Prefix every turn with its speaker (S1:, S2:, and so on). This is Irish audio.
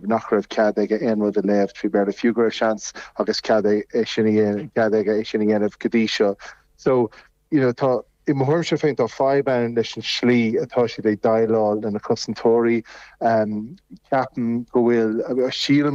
S1: nach raibh cead aige aonrad a léamh trí beir le fiú go raibh seans agus cead aige é sin dhéanamh go dtí seo. So, tá I mohorm se féint á fibein leis an slí atá si é dailáil na cosantóirí ceapan go bhfuil sílam